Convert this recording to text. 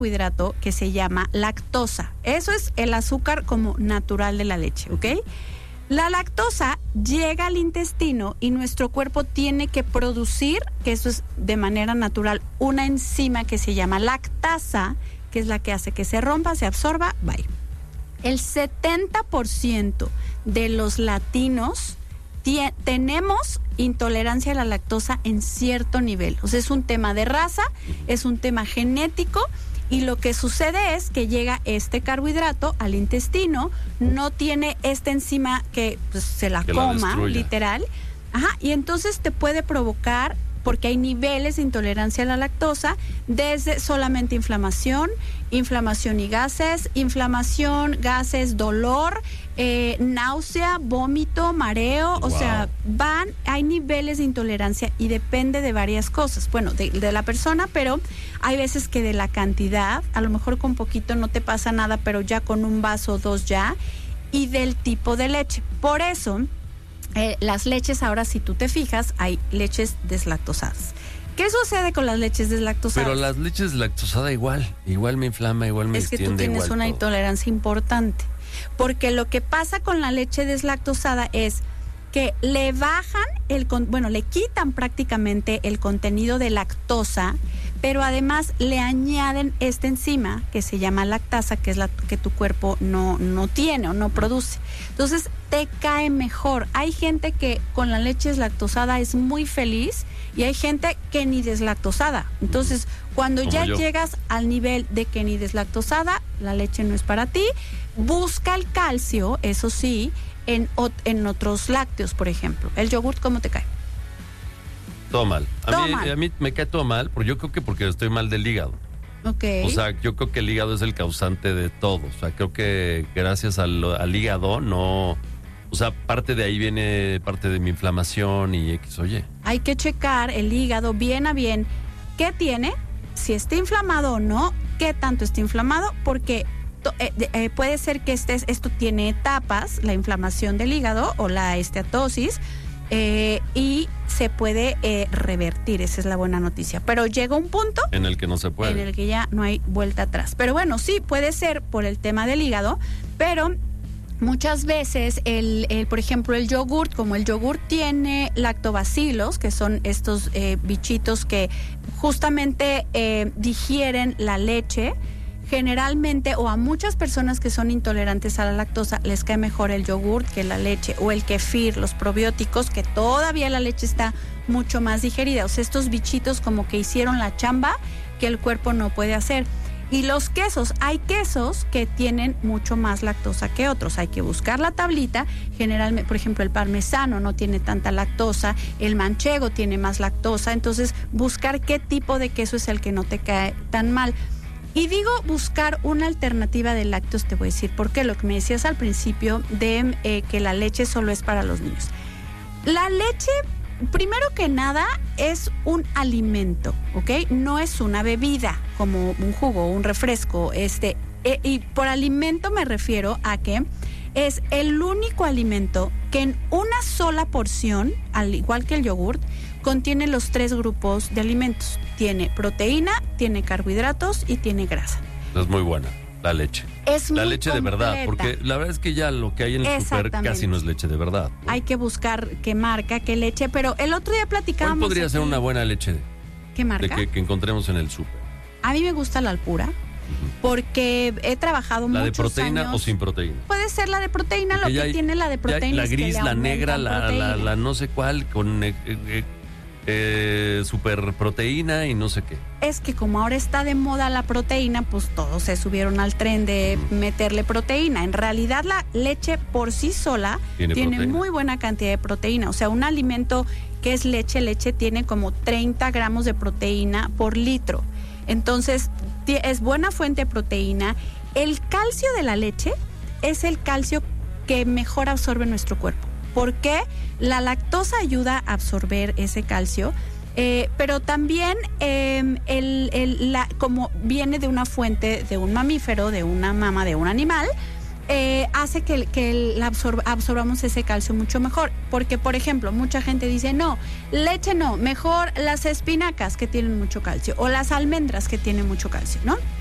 carbohidrato que se llama lactosa. Eso es el azúcar como natural de la leche, ¿ok? La lactosa llega al intestino y nuestro cuerpo tiene que producir, que eso es de manera natural, una enzima que se llama lactasa, que es la que hace que se rompa, se absorba, bye. El 70% de los latinos tenemos intolerancia a la lactosa en cierto nivel. O sea, es un tema de raza, es un tema genético. Y lo que sucede es que llega este carbohidrato al intestino, no tiene esta enzima que pues, se la coma, literal. Ajá, y entonces te puede provocar, porque hay niveles de intolerancia a la lactosa, desde solamente inflamación y gases, dolor, náusea, vómito, mareo, o sea, hay niveles de intolerancia y depende de varias cosas, bueno, de la persona, pero hay veces que de la cantidad, a lo mejor con poquito no te pasa nada, pero ya con un vaso o dos ya, y del tipo de leche. Por eso, las leches ahora, si tú te fijas, hay leches deslactosadas. ¿Qué sucede con las leches deslactosadas? Pero las leches deslactosadas igual me inflama, igual me extiende. Es que tú tienes una intolerancia importante. Porque lo que pasa con la leche deslactosada es que le bajan le quitan prácticamente el contenido de lactosa, pero además le añaden esta enzima que se llama lactasa, que es la que tu cuerpo no tiene o no produce. Entonces te cae mejor. Hay gente que con la leche deslactosada es muy feliz y hay gente que ni deslactosada. Entonces, cuando ya llegas al nivel de que ni deslactosada, la leche no es para ti. Busca el calcio, eso sí, en otros lácteos, por ejemplo. ¿El yogurt cómo te cae? Todo mal. A mí me cae todo mal, porque yo creo que porque estoy mal del hígado. Okay. O sea, yo creo que el hígado es el causante de todo. O sea, creo que gracias al hígado no... O sea, parte de ahí viene parte de mi inflamación y X o Y. Hay que checar el hígado bien a bien. ¿Qué tiene? Si está inflamado o no. ¿Qué tanto está inflamado? Porque puede ser que esto tiene etapas, la inflamación del hígado o la esteatosis, y se puede revertir. Esa es la buena noticia. Pero llega un punto en el que no se puede. En el que ya no hay vuelta atrás. Pero bueno, sí, puede ser por el tema del hígado, pero... Muchas veces, por ejemplo, el yogurt, como el yogurt tiene lactobacilos, que son estos bichitos que justamente digieren la leche, generalmente, o a muchas personas que son intolerantes a la lactosa, les cae mejor el yogurt que la leche, o el kefir, los probióticos, que todavía la leche está mucho más digerida. O sea, estos bichitos como que hicieron la chamba que el cuerpo no puede hacer. Y los quesos, hay quesos que tienen mucho más lactosa que otros. Hay que buscar la tablita. Generalmente, por ejemplo, el parmesano no tiene tanta lactosa, el manchego tiene más lactosa. Entonces, buscar qué tipo de queso es el que no te cae tan mal. Y digo buscar una alternativa de lácteos, te voy a decir por qué. Lo que me decías al principio de que la leche solo es para los niños. La leche... Primero que nada, es un alimento, ¿ok? No es una bebida, como un jugo, un refresco. Y por alimento me refiero a que es el único alimento que en una sola porción, al igual que el yogurt, contiene los 3 grupos de alimentos. Tiene proteína, tiene carbohidratos y tiene grasa. Es muy buena. La leche. Es la muy leche completa. De verdad, porque la verdad es que ya lo que hay en el súper casi no es leche de verdad, ¿no? Hay que buscar qué marca, qué leche, pero el otro día platicábamos... ¿Cuál podría ser una buena leche? ¿Qué marca? Que encontremos en el súper. A mí me gusta la Alpura, porque he trabajado muchos años... ¿La de proteína o sin proteína? Puede ser la de proteína, porque lo que tiene la de proteína la gris, es que la negra, la no sé cuál, con... super proteína y no sé qué. Es que como ahora está de moda la proteína, pues todos se subieron al tren de meterle proteína. En realidad la leche por sí sola tiene muy buena cantidad de proteína. O sea, un alimento que es leche tiene como 30 gramos de proteína por litro. Entonces es buena fuente de proteína. El calcio de la leche es el calcio que mejor absorbe nuestro cuerpo. ¿Por qué? La lactosa ayuda a absorber ese calcio, pero también como viene de una fuente de un mamífero, de una mama de un animal, hace que absorbamos ese calcio mucho mejor. Porque, por ejemplo, mucha gente dice, no, leche no, mejor las espinacas que tienen mucho calcio o las almendras que tienen mucho calcio, ¿no?